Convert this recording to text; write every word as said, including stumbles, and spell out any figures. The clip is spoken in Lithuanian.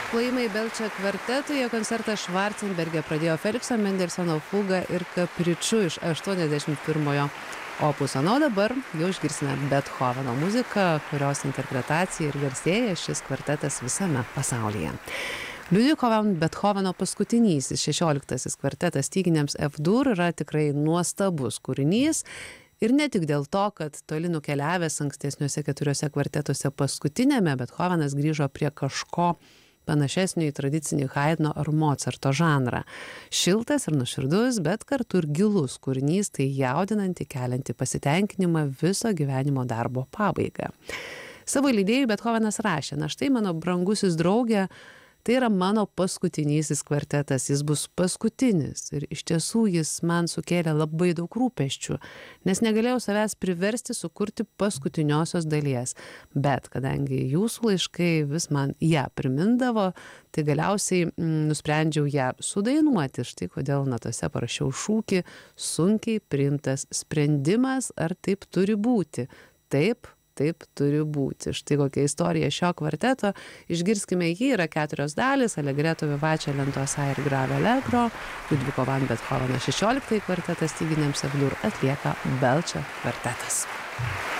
plojimai Belčia kvartetuje. Koncertą Švarcenberge pradėjo Felikso Mendelsono fuga ir kapriču iš aštuoniasdešimt pirmojo opuso. Na, o dabar jau išgirsime Bethoveno muziką, kurios interpretacija ir garsėja šis kvartetas visame pasaulyje. Liudviko van Bethoveno paskutinysis šešioliktasis kvartetas styginiams F-dur yra tikrai nuostabus kūrinys. Ir ne tik dėl to, kad toli nukeliavęs ankstesniuose keturiuose kvartetuose paskutinėme, Bethovenas grįžo prie kažko panašesnio į tradicinį Haidno ar Mocarto žanrą. Šiltas ir nuoširdus, bet kartu ir gilus kūrinys, tai jaudinanti, kelianti pasitenkinimą viso gyvenimo darbo pabaigą. Savo leidėjui Bethovenas rašė: na štai mano brangusis draugė, tai yra mano paskutinysis kvartetas, jis bus paskutinis. Ir iš tiesų jis man sukėlė labai daug rūpesčių, nes negalėjau savęs priversti sukurti paskutiniosios dalies. Bet kadangi jūsų laiškai vis man ją primindavo, tai galiausiai mm, nusprendžiau ją sudainuoti. Štai kodėl natose parašiau šūkį: sunkiai priimtas sprendimas, ar taip turi būti? Taip. Taip turi būti. Štai kokia istorija šio kvarteto. Išgirskime jį, yra keturios dalys: Allegretto vivace lento assai ir grave allegro. Liudviko van Bethoveno šešioliktąjį kvartetą styginiams F-dur atlieka Belčia kvartetas.